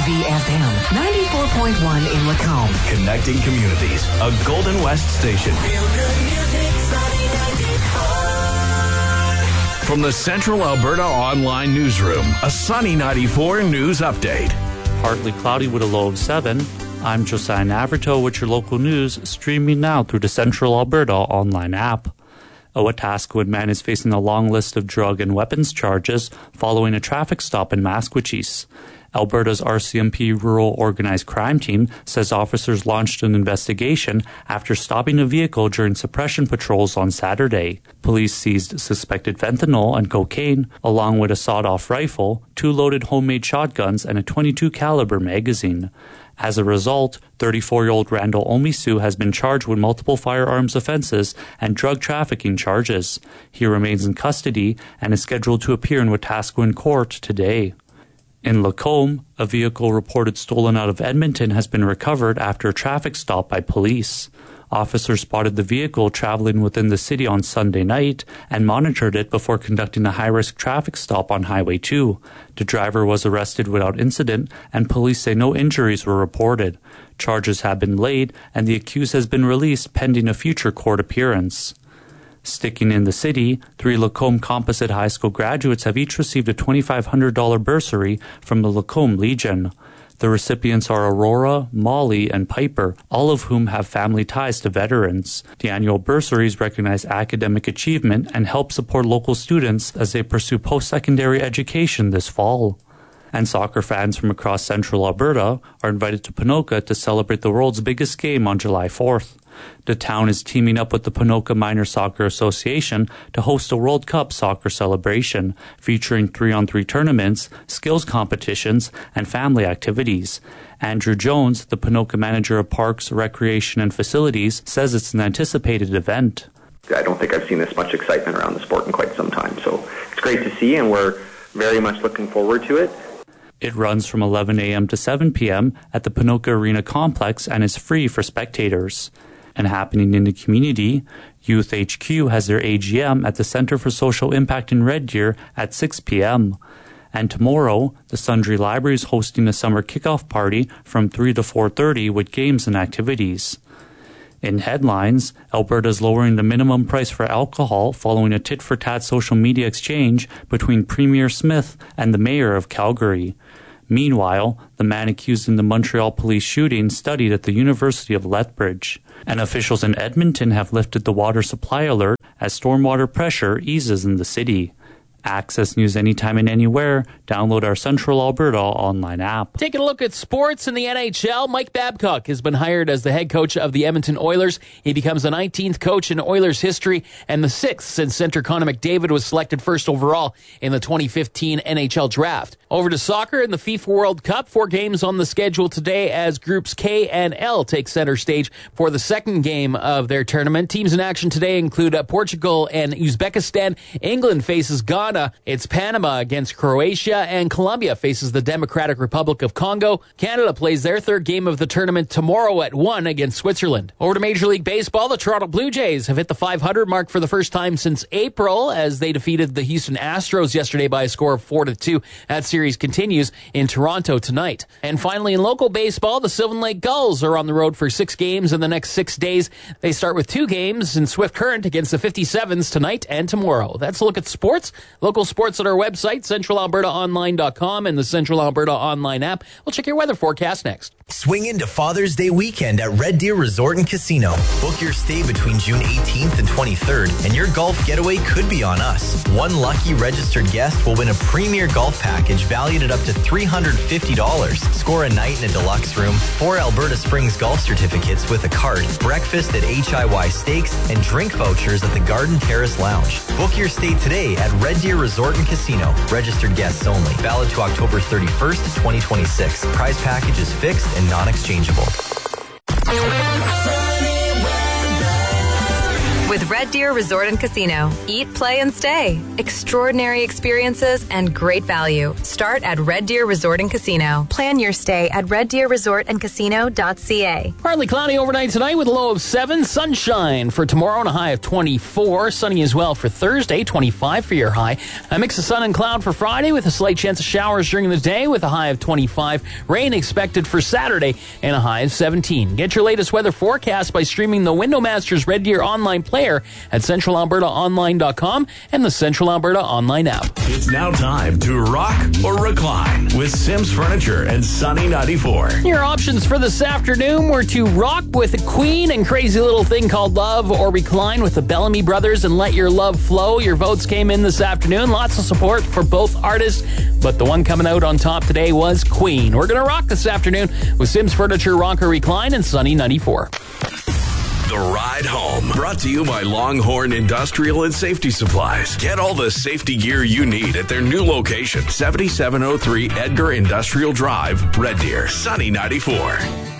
CJUV-FM, 94.1 in Lacombe. Connecting communities, a Golden West station. From the Central Alberta Online Newsroom, a Sunny 94 news update. Partly cloudy with a low of 7. I'm Josiah Navarto with your local news, streaming now through the Central Alberta Online app. A Wetaskiwin man is facing a long list of drug and weapons charges following a traffic stop in Maskwacis. Alberta's RCMP Rural Organized Crime Team says officers launched an investigation after stopping a vehicle during suppression patrols on Saturday. Police seized suspected fentanyl and cocaine, along with a sawed-off rifle, 2 loaded homemade shotguns, and a .22 caliber magazine. As a result, 34-year-old Randall Omisu has been charged with multiple firearms offenses and drug trafficking charges. He remains in custody and is scheduled to appear in Wetaskiwin Court today. In Lacombe, a vehicle reported stolen out of Edmonton has been recovered after a traffic stop by police. Officers spotted the vehicle traveling within the city on Sunday night and monitored it before conducting a high-risk traffic stop on Highway 2. The driver was arrested without incident, and police say no injuries were reported. Charges have been laid, and the accused has been released pending a future court appearance. Sticking in the city, 3 Lacombe Composite High School graduates have each received a $2,500 bursary from the Lacombe Legion. The recipients are Aurora, Molly, and Piper, all of whom have family ties to veterans. The annual bursaries recognize academic achievement and help support local students as they pursue post-secondary education this fall. And soccer fans from across central Alberta are invited to Ponoka to celebrate the world's biggest game on July 4th. The town is teaming up with the Ponoka Minor Soccer Association to host a World Cup soccer celebration featuring 3-on-3 tournaments, skills competitions, and family activities. Andrew Jones, the Ponoka manager of Parks, Recreation, and Facilities, says it's an anticipated event. I don't think I've seen this much excitement around the sport in quite some time, so it's great to see, and we're very much looking forward to it. It runs from 11 a.m. to 7 p.m. at the Ponoka Arena Complex and is free for spectators. And happening in the community, Youth HQ has their AGM at the Centre for Social Impact in Red Deer at 6 p.m. And tomorrow, the Sundre Library is hosting a summer kickoff party from 3 to 4:30 with games and activities. In headlines, Alberta is lowering the minimum price for alcohol following a tit-for-tat social media exchange between Premier Smith and the Mayor of Calgary. Meanwhile, the man accused in the Montreal police shooting studied at the University of Lethbridge. And officials in Edmonton have lifted the water supply alert as stormwater pressure eases in the city. Access news anytime and anywhere. Download our Central Alberta online app. Taking a look at sports in the NHL, Mike Babcock has been hired as the head coach of the Edmonton Oilers. He becomes the 19th coach in Oilers history and the 6th since center Connor McDavid was selected first overall in the 2015 NHL draft. Over to soccer in the FIFA World Cup. 4 games on the schedule today as groups K and L take center stage for the second game of their tournament. Teams in action today include Portugal and Uzbekistan. England faces Ghana. It's Panama against Croatia, and Colombia faces the Democratic Republic of Congo. Canada plays their third game of the tournament tomorrow at 1 against Switzerland. Over to Major League Baseball, the Toronto Blue Jays have hit the 500 mark for the first time since April as they defeated the Houston Astros yesterday by a score of 4-2. That series continues in Toronto tonight. And finally, in local baseball, the Sylvan Lake Gulls are on the road for 6 games in the next 6 days. They start with 2 games in Swift Current against the 57s tonight and tomorrow. That's a look at sports. Local sports at our website, centralalbertaonline.com, and the Central Alberta Online app. We'll check your weather forecast next. Swing into Father's Day weekend at Red Deer Resort and Casino. Book your stay between June 18th and 23rd, and your golf getaway could be on us. One lucky registered guest will win a premier golf package valued at up to $350. Score a night in a deluxe room, 4 Alberta Springs golf certificates with a card, breakfast at HIY Steaks, and drink vouchers at the Garden Terrace Lounge. Book your stay today at Red Deer Resort and Casino. Registered guests only. Valid to October 31st, 2026. Prize package is fixed and non-exchangeable. With with Red Deer Resort and Casino. Eat, play, and stay. Extraordinary experiences and great value. Start at Red Deer Resort and Casino. Plan your stay at reddeerresortandcasino.ca. Partly cloudy overnight tonight with a low of 7. Sunshine for tomorrow and a high of 24. Sunny as well for Thursday, 25 for your high. A mix of sun and cloud for Friday with a slight chance of showers during the day with a high of 25. Rain expected for Saturday and a high of 17. Get your latest weather forecast by streaming the WindowMasters Red Deer online player at centralalbertaonline.com and the Central Alberta online app. It's now time to rock or recline with Sims Furniture and Sunny 94. Your options for this afternoon were to rock with a Queen and Crazy Little Thing Called Love, or recline with the Bellamy Brothers and Let Your Love Flow. Your votes came in this afternoon. Lots of support for both artists, but the one coming out on top today was Queen. We're going to rock this afternoon with Sims Furniture, Rock or Recline, and Sunny 94. The Ride Home, brought to you by Longhorn Industrial and Safety Supplies. Get all the safety gear you need at their new location, 7703 Edgar Industrial Drive, Red Deer. Sunny 94.